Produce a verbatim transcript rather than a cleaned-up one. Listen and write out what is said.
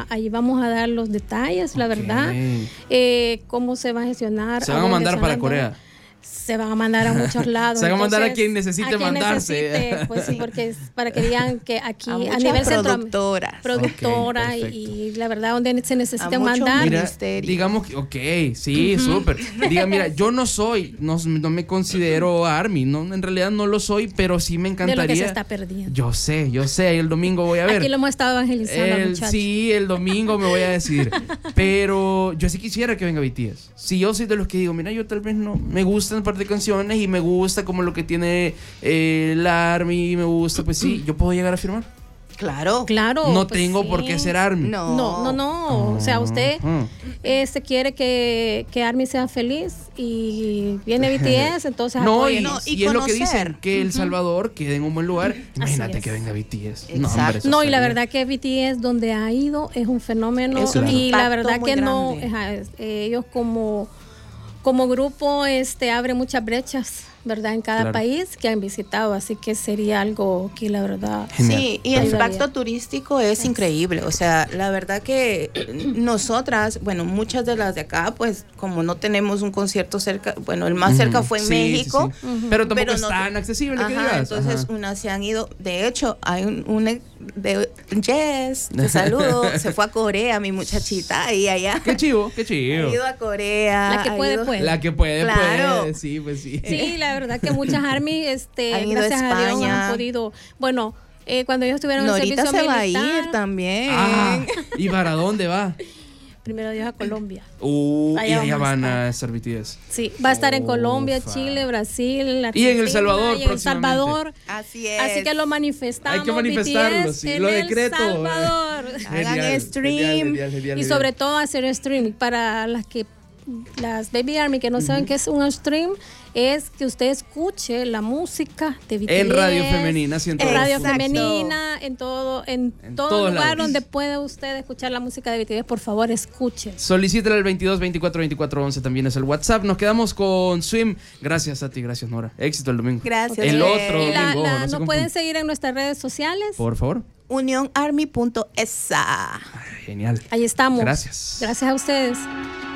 ahí vamos a dar los detalles, la okay. verdad, eh, cómo se va a gestionar. Se van a mandar para Corea. Se van a mandar a muchos lados. Se van a mandar Entonces, a quien necesite a quien mandarse. Necesite, pues sí, porque es para que digan que aquí a, a nivel productoras. centro, productora okay, y, y la verdad donde se necesite a mandar. Mira, digamos que, ok, sí, uh-huh. súper. Diga, mira, yo no soy, no, no me considero ARMY, no, en realidad no lo soy, pero sí me encantaría. De lo que se está perdiendo. Yo sé, yo sé, el domingo voy a ver. Aquí lo hemos estado evangelizando, el, muchachos. Sí, el domingo me voy a decir. Pero yo sí quisiera que venga B T S. Si yo soy de los que digo, mira, yo tal vez no me gustan un par de canciones y me gusta como lo que tiene eh, el ARMY, me gusta, pues sí, yo puedo llegar a firmar. Claro. Claro. No pues tengo sí. por qué ser ARMY. No, no, no. no. Oh. O sea, usted uh-huh. este, quiere que, que ARMY sea feliz y viene B T S, entonces no, apoyen. y, no, y, y es lo que dicen, que uh-huh. El Salvador quede en un buen lugar. Imagínate que venga B T S. No, hombre, no y la verdad que B T S donde ha ido es un fenómeno. Es un y la verdad que no, es, ellos como, como grupo este, abren muchas brechas, ¿verdad? En cada claro. país que han visitado, así que sería algo que la verdad... Genial. Sí, y el impacto turístico es, es increíble, o sea, la verdad que nosotras, bueno, muchas de las de acá, pues como no tenemos un concierto cerca, bueno, el más cerca uh-huh. fue en sí, México. Sí, sí. Uh-huh. Pero tampoco pero es no, tan accesible, ajá, que digas. Entonces ajá. unas se han ido, de hecho, hay un, un de Jess, te saludo, se fue a Corea, mi muchachita, y allá. Qué chivo, qué chivo. Ha ido a Corea. La que puede, ido, puede. La que puede, claro. puede, sí, pues sí. Sí, la verdad que muchas ARMY, este, han gracias a, a Dios, han podido, bueno, eh, cuando ellos estuvieron en el servicio se militar. va a ir también. Ah, ¿y para dónde va? Primero Dios a Colombia. Uh, allá y allá van a estar B T S. Sí, va a estar oh, en Colombia, fa. Chile, Brasil, Argentina. Y en El Salvador y en El Salvador. Así es. Así que lo manifestamos. Hay que manifestarlo, B T S sí. En lo El decreto. Salvador. Hagan stream. Genial, genial, genial, y sobre todo hacer stream para las que las Baby ARMY que no uh-huh. saben qué es un stream, es que usted escuche la música de B T S en Radio Femenina, en Radio Exacto. Femenina, en todo, en, en todo lugar lados. Donde puede usted escuchar la música de B T S, por favor, escuche. Solicítela al veintidós veinticuatro veinticuatro once, también es el WhatsApp. Nos quedamos con Swim. Gracias a ti, gracias Nora. Éxito el domingo. Gracias. El otro y la, domingo. La, no nos pueden seguir en nuestras redes sociales. Por favor. unión army punto e s a. Genial. Ahí estamos. Gracias. Gracias a ustedes.